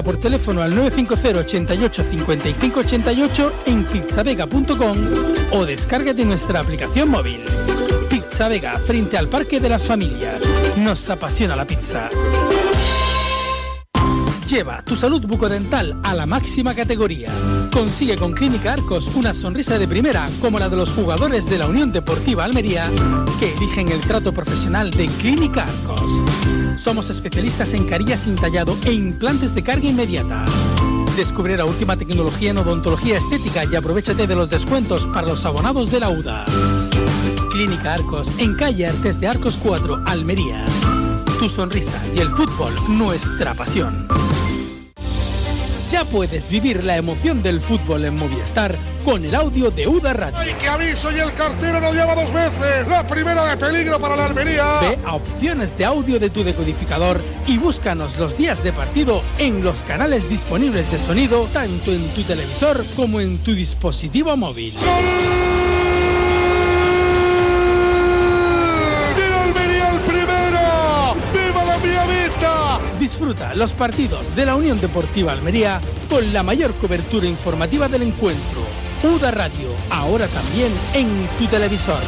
por teléfono al 950 88 55 88 en pizzavega.com o descárgate nuestra aplicación móvil. Pizza Vega, frente al Parque de las Familias. Nos apasiona la pizza. Lleva tu salud bucodental a la máxima categoría. Consigue con Clínica Arcos una sonrisa de primera como la de los jugadores de la Unión Deportiva Almería que eligen el trato profesional de Clínica Arcos. Somos especialistas en carillas sin tallado e implantes de carga inmediata. Descubre la última tecnología en odontología estética y aprovéchate de los descuentos para los abonados de la UDA. Clínica Arcos, en calle Artes de Arcos 4, Almería. Tu sonrisa y el fútbol, nuestra pasión. Ya puedes vivir la emoción del fútbol en Movistar con el audio de UDA Radio. ¡Ay, qué aviso! Y el cartero nos llama 2 veces. La primera de peligro para la Almería. Ve a opciones de audio de tu decodificador y búscanos los días de partido en los canales disponibles de sonido, tanto en tu televisor como en tu dispositivo móvil. ¡Gol! Disfruta los partidos de la Unión Deportiva Almería con la mayor cobertura informativa del encuentro. UDA Radio, ahora también en tu televisor.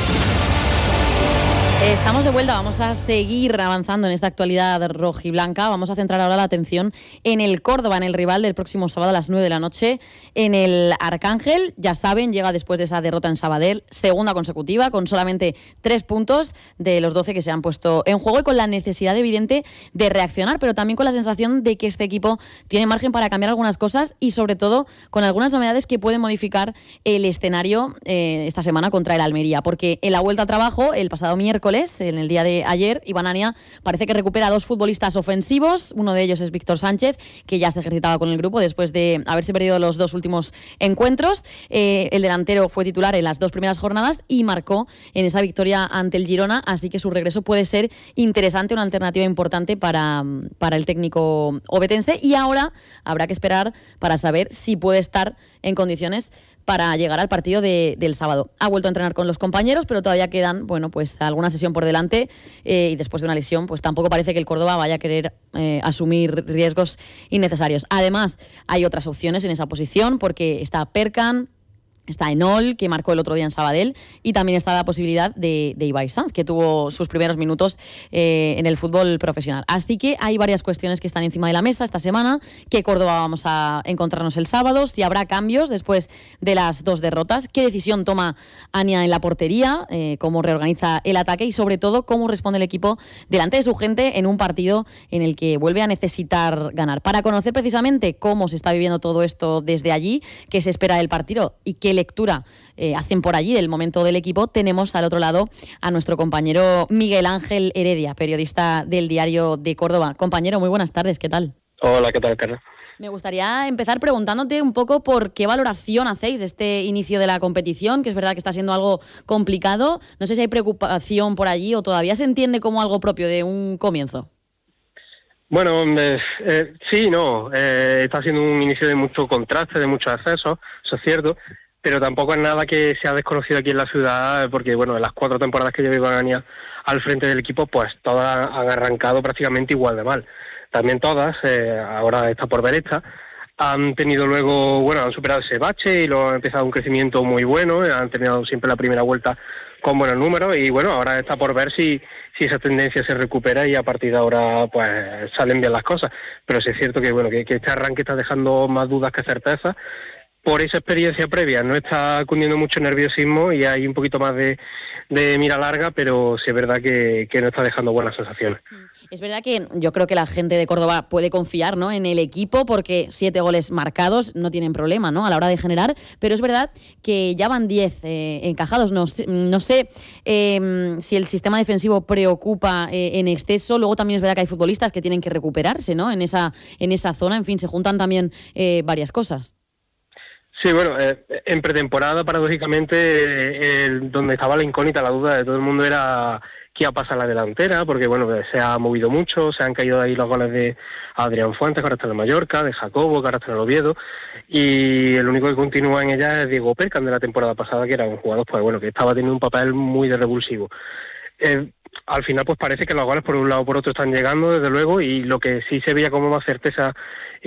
Estamos de vuelta, vamos a seguir avanzando en esta actualidad rojiblanca. Vamos a centrar ahora la atención en el Córdoba, en el rival del próximo sábado a las 9 de la noche, en el Arcángel. Ya saben, llega después de esa derrota en Sabadell, segunda consecutiva, con solamente 3 puntos de los 12 que se han puesto en juego y con la necesidad evidente de reaccionar, pero también con la sensación de que este equipo tiene margen para cambiar algunas cosas y sobre todo con algunas novedades que pueden modificar el escenario esta semana contra el Almería, porque en la vuelta a trabajo, el pasado miércoles, en el día de ayer, Iván Ania parece que recupera a 2 futbolistas ofensivos. Uno de ellos es Víctor Sánchez, que ya se ejercitaba con el grupo después de haberse perdido los 2 últimos encuentros. El delantero fue titular en las 2 primeras jornadas y marcó en esa victoria ante el Girona, así que su regreso puede ser interesante, una alternativa importante para el técnico ovetense, y ahora habrá que esperar para saber si puede estar en condiciones para llegar al partido del sábado. Ha vuelto a entrenar con los compañeros, pero todavía quedan, pues alguna sesión por delante y después de una lesión, pues tampoco parece que el Córdoba vaya a querer asumir riesgos innecesarios. Además, hay otras opciones en esa posición, porque está Perkan, está Enol, que marcó el otro día en Sabadell, y también está la posibilidad de Ibai Sanz, que tuvo sus primeros minutos en el fútbol profesional. Así que hay varias cuestiones que están encima de la mesa esta semana. ¿Qué Córdoba vamos a encontrarnos el sábado? Si habrá cambios después de las 2 derrotas. ¿Qué decisión toma Ania en la portería? ¿Cómo reorganiza el ataque? Y sobre todo, ¿cómo responde el equipo delante de su gente en un partido en el que vuelve a necesitar ganar? Para conocer precisamente cómo se está viviendo todo esto desde allí, qué se espera del partido y qué lectura hacen por allí del momento del equipo, tenemos al otro lado a nuestro compañero Miguel Ángel Heredia, periodista del Diario de Córdoba. Compañero, muy buenas tardes, ¿qué tal? Hola, ¿qué tal, Carla? Me gustaría empezar preguntándote un poco por qué valoración hacéis de este inicio de la competición, que es verdad que está siendo algo complicado. No sé si hay preocupación por allí o todavía se entiende como algo propio de un comienzo. Bueno, sí, no. Está siendo un inicio de mucho contraste, de muchos accesos, eso es cierto, pero tampoco es nada que sea desconocido aquí en la ciudad, porque bueno, en las 4 temporadas que lleva Iván Ania al frente del equipo, pues todas han arrancado prácticamente igual de mal. También todas, ahora está por ver esta, han tenido luego, bueno, han superado ese bache y lo han empezado un crecimiento muy bueno, han tenido siempre la primera vuelta con buenos números y bueno, ahora está por ver si esa tendencia se recupera y a partir de ahora pues salen bien las cosas. Pero sí es cierto que bueno, que este arranque está dejando más dudas que certezas. Por esa experiencia previa no está cundiendo mucho nerviosismo y hay un poquito más de mira larga, pero sí es verdad que no está dejando buenas sensaciones. Es verdad que yo creo que la gente de Córdoba puede confiar, ¿no?, en el equipo, porque 7 goles marcados no tienen problema, ¿no?, a la hora de generar, pero es verdad que ya van 10 encajados. No sé si el sistema defensivo preocupa en exceso. Luego también es verdad que hay futbolistas que tienen que recuperarse, ¿no?, en esa zona. En fin, se juntan también varias cosas. Sí, bueno, en pretemporada, paradójicamente, donde estaba la incógnita, la duda de todo el mundo era qué iba a pasar la delantera, porque bueno, se ha movido mucho, se han caído ahí los goles de Adrián Fuentes, que ahora está en el Mallorca, de Jacobo, que ahora está en el Oviedo, y el único que continúa en ella es Diego Perkan, de la temporada pasada, que era un jugador, pues bueno, que estaba teniendo un papel muy de revulsivo. Al final pues parece que los goles por un lado o por otro están llegando, desde luego, y lo que sí se veía como más certeza